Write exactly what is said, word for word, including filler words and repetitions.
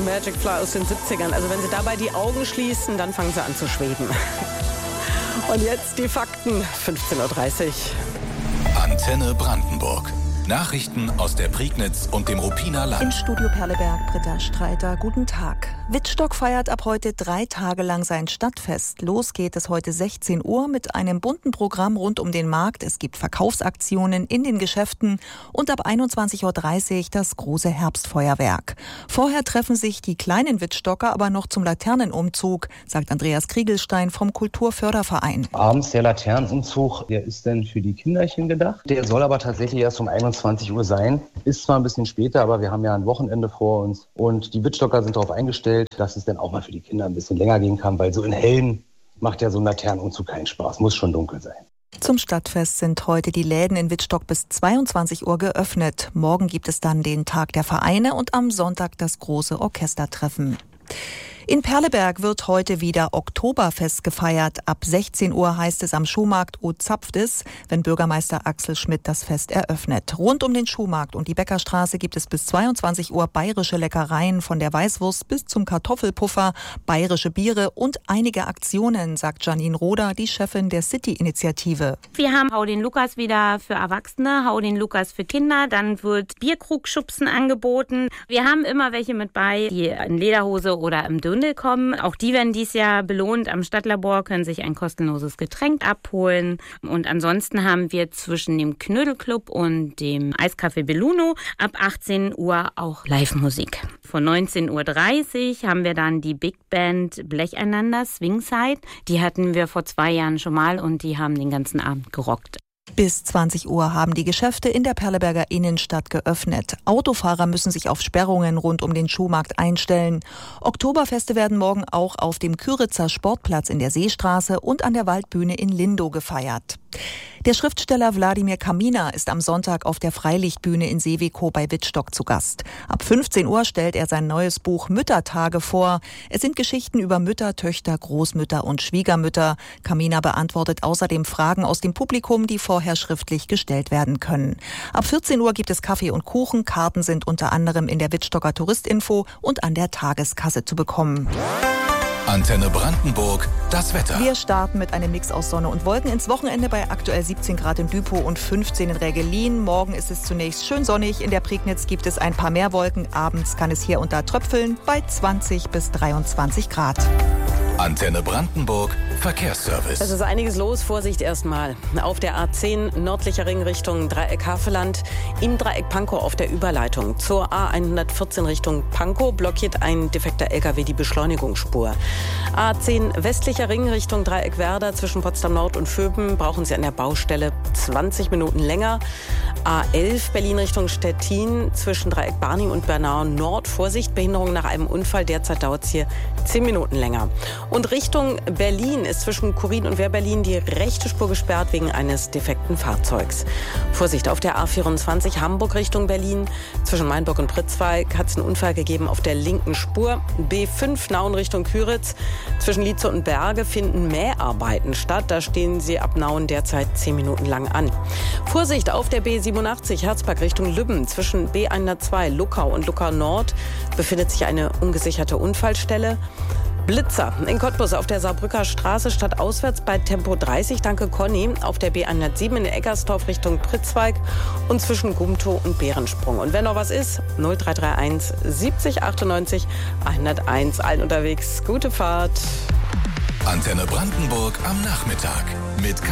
Magic Fly aus den siebzigern. Also wenn Sie dabei die Augen schließen, dann fangen Sie an zu schweben. Und jetzt die Fakten, fünfzehn Uhr dreißig. Antenne Brandenburg. Nachrichten aus der Prignitz und dem Ruppiner Land. Im Studio Perleberg, Britta Streiter, guten Tag. Wittstock feiert ab heute drei Tage lang sein Stadtfest. Los geht es heute sechzehn Uhr mit einem bunten Programm rund um den Markt. Es gibt Verkaufsaktionen in den Geschäften und ab einundzwanzig Uhr dreißig das große Herbstfeuerwerk. Vorher treffen sich die kleinen Wittstocker aber noch zum Laternenumzug, sagt Andreas Kriegelstein vom Kulturförderverein. Abends der Laternenumzug, der ist dann für die Kinderchen gedacht. Der soll aber tatsächlich erst um einundzwanzig Uhr sein. Ist zwar ein bisschen später, aber wir haben ja ein Wochenende vor uns. Und die Wittstocker sind darauf eingestellt, dass es dann auch mal für die Kinder ein bisschen länger gehen kann, weil so in Hellen macht ja so ein Laternenumzug keinen Spaß, muss schon dunkel sein. Zum Stadtfest sind heute die Läden in Wittstock bis zweiundzwanzig Uhr geöffnet. Morgen gibt es dann den Tag der Vereine und am Sonntag das große Orchestertreffen. In Perleberg wird heute wieder Oktoberfest gefeiert. Ab sechzehn Uhr heißt es am Schuhmarkt O zapft es, wenn Bürgermeister Axel Schmidt das Fest eröffnet. Rund um den Schuhmarkt und die Bäckerstraße gibt es bis zweiundzwanzig Uhr bayerische Leckereien von der Weißwurst bis zum Kartoffelpuffer, bayerische Biere und einige Aktionen, sagt Janine Roder, die Chefin der City-Initiative. Wir haben Hau den Lukas wieder für Erwachsene, Hau den Lukas für Kinder. Dann wird Bierkrugschubsen angeboten. Wir haben immer welche mit bei, die in Lederhose oder im Dünn kommen. Auch die werden dieses Jahr belohnt. Am Stadtlabor können sich ein kostenloses Getränk abholen. Und ansonsten haben wir zwischen dem Knödelclub und dem Eiscafé Belluno ab achtzehn Uhr auch Live-Musik. Von neunzehn Uhr dreißig haben wir dann die Big Band Blecheinander, Swingside. Die hatten wir vor zwei Jahren schon mal und die haben den ganzen Abend gerockt. Bis zwanzig Uhr haben die Geschäfte in der Perleberger Innenstadt geöffnet. Autofahrer müssen sich auf Sperrungen rund um den Schuhmarkt einstellen. Oktoberfeste werden morgen auch auf dem Küritzer Sportplatz in der Seestraße und an der Waldbühne in Lindow gefeiert. Der Schriftsteller Wladimir Kaminer ist am Sonntag auf der Freilichtbühne in Seewikow bei Wittstock zu Gast. Ab fünfzehn Uhr stellt er sein neues Buch Müttertage vor. Es sind Geschichten über Mütter, Töchter, Großmütter und Schwiegermütter. Kaminer beantwortet außerdem Fragen aus dem Publikum, die vorher schriftlich gestellt werden können. Ab vierzehn Uhr gibt es Kaffee und Kuchen. Karten sind unter anderem in der Wittstocker Touristinfo und an der Tageskasse zu bekommen. Antenne Brandenburg, das Wetter. Wir starten mit einem Mix aus Sonne und Wolken ins Wochenende bei aktuell siebzehn Grad in Düpow und fünfzehn in Reggelin. Morgen ist es zunächst schön sonnig. In der Prignitz gibt es ein paar mehr Wolken. Abends kann es hier und da tröpfeln bei zwanzig bis dreiundzwanzig Grad. Antenne Brandenburg, Verkehrsservice. Es ist einiges los. Vorsicht erstmal. Auf der A zehn nördlicher Ring Richtung Dreieck Havelland. Im Dreieck Pankow auf der Überleitung zur A hundertvierzehn Richtung Pankow blockiert ein defekter L K W die Beschleunigungsspur. A zehn westlicher Ring Richtung Dreieck Werder zwischen Potsdam Nord und Vöben brauchen Sie an der Baustelle zwanzig Minuten länger. A elf Berlin Richtung Stettin zwischen Dreieck Barnim und Bernau Nord. Vorsicht, Behinderung nach einem Unfall. Derzeit dauert es hier zehn Minuten länger. Und Richtung Berlin ist zwischen Kurin und Wehr-Berlin die rechte Spur gesperrt wegen eines defekten Fahrzeugs. Vorsicht, auf der A vierundzwanzig Hamburg Richtung Berlin. Zwischen Mainburg und Pritzwalk hat es einen Unfall gegeben auf der linken Spur. B fünf Nauen Richtung Küritz. Zwischen Lietze und Berge finden Mäharbeiten statt. Da stehen sie ab Nauen derzeit zehn Minuten lang an. Vorsicht, auf der B siebenundachtzig Herzberg Richtung Lübben. Zwischen B hundertzwei Luckau und Luckau Nord befindet sich eine ungesicherte Unfallstelle. Blitzer in Cottbus auf der Saarbrücker Straße stadtauswärts bei Tempo dreißig, danke Conny, auf der B hundertsieben in Eckersdorf Richtung Pritzwalk und zwischen Gumtow und Behrensprung. Und wenn noch was ist, null drei drei eins siebzig achtundneunzig hunderteins. Allen unterwegs, gute Fahrt. Antenne Brandenburg am Nachmittag mit